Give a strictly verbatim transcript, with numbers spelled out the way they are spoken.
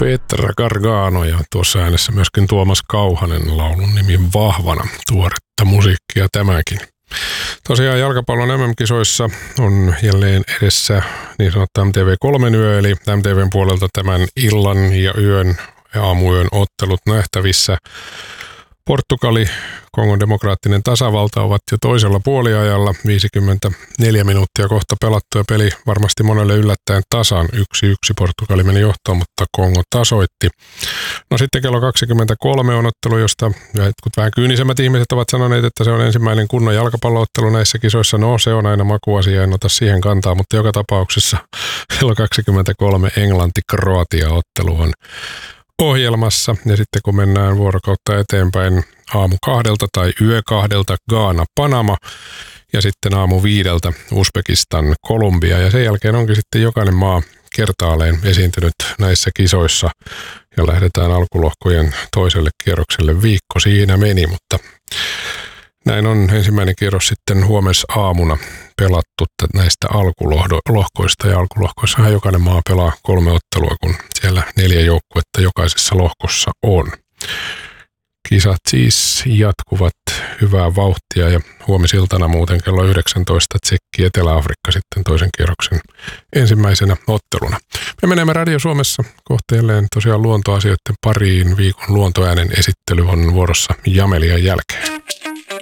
Petra Gargano ja tuossa äänessä myöskin Tuomas Kauhanen, laulun nimi Vahvana. Tuoretta musiikkia tämäkin. Tosiaan jalkapallon M M-kisoissa on jälleen edessä niin sanottu M T V kolme yö, eli M T V:n puolelta tämän illan ja yön ja aamuyön ottelut nähtävissä. Portugali, Kongon demokraattinen tasavalta ovat jo toisella puoliajalla, viisikymmentäneljä minuuttia kohta pelattu ja peli varmasti monelle yllättäen tasan. Yksi yksi Portugali meni johtoon, mutta Kongo tasoitti. No sitten kello kaksikymmentäkolme on ottelu, josta jotkut vähän kyynisemmät ihmiset ovat sanoneet, että se on ensimmäinen kunnon jalkapalloottelu näissä kisoissa. No se on aina makuasia, en ota siihen kantaa, mutta joka tapauksessa kello kaksikymmentäkolme Englanti-Kroatia-ottelu on ohjelmassa. Ja sitten kun mennään vuorokautta eteenpäin aamu kahdelta tai yö kahdelta Ghana, Panama ja sitten aamu viideltä Uzbekistan, Kolumbia. Ja sen jälkeen onkin sitten jokainen maa kertaalleen esiintynyt näissä kisoissa ja lähdetään alkulohkojen toiselle kierrokselle. Viikko siinä meni, mutta näin on ensimmäinen kierros sitten huomisaamuna pelattu näistä alkulohkoista. Ja alkulohkoissahan jokainen maa pelaa kolme ottelua, kun siellä neljä joukkuetta jokaisessa lohkossa on. Kisat siis jatkuvat hyvää vauhtia ja huomisiltana muuten kello yhdeksäntoista Tsekki Etelä-Afrikka sitten toisen kierroksen ensimmäisenä otteluna. Me menemme Radio Suomessa kohteelleen tosiaan luontoasioiden pariin. Viikon luontoäänen esittely on vuorossa Jamelian jälkeen.